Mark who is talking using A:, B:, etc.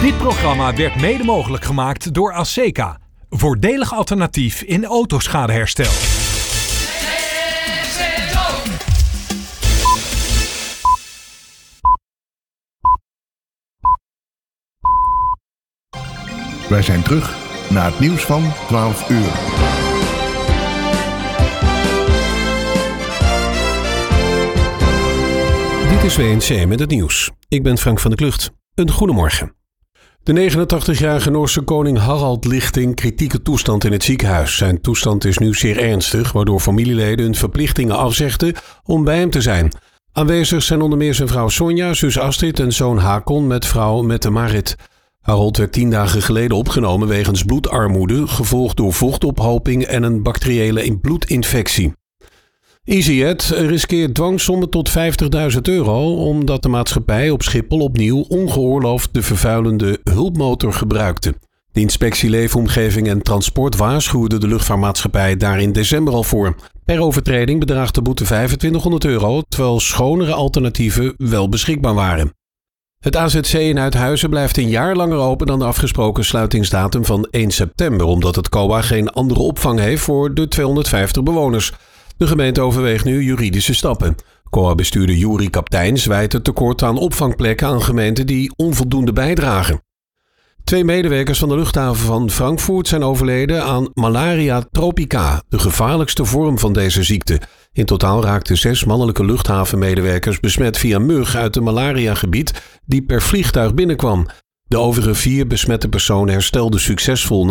A: Dit programma werd mede mogelijk gemaakt door Aseca. Voordelig alternatief in autoschadeherstel.
B: Wij zijn terug naar het nieuws van 12 uur.
C: Dit is WNC met het nieuws. Ik ben Frank van der Klucht. Een goedemorgen. De 89-jarige Noorse koning Harald ligt in kritieke toestand in het ziekenhuis. Zijn toestand is nu zeer ernstig, waardoor familieleden hun verplichtingen afzegden om bij hem te zijn. Aanwezig zijn onder meer zijn vrouw Sonja, zus Astrid en zoon Hakon met vrouw Mette-Marit. Harold werd 10 dagen geleden opgenomen wegens bloedarmoede, gevolgd door vochtophoping en een bacteriële bloedinfectie. EasyJet riskeert dwangsommen tot €50.000 omdat de maatschappij op Schiphol opnieuw ongeoorloofd de vervuilende hulpmotor gebruikte. De inspectie Leefomgeving en Transport waarschuwde de luchtvaartmaatschappij daar in december al voor. Per overtreding bedraagt de boete €2500, terwijl schonere alternatieven wel beschikbaar waren. Het AZC in Uithuizen blijft een jaar langer open dan de afgesproken sluitingsdatum van 1 september, omdat het COA geen andere opvang heeft voor de 250 bewoners. De gemeente overweegt nu juridische stappen. COA-bestuurder Juri Kapteins wijt het tekort aan opvangplekken aan gemeenten die onvoldoende bijdragen. 2 medewerkers van de luchthaven van Frankfurt zijn overleden aan malaria tropica, de gevaarlijkste vorm van deze ziekte. In totaal raakten 6 mannelijke luchthavenmedewerkers besmet via mug uit een malariagebied die per vliegtuig binnenkwam. De overige 4 besmette personen herstelden succesvol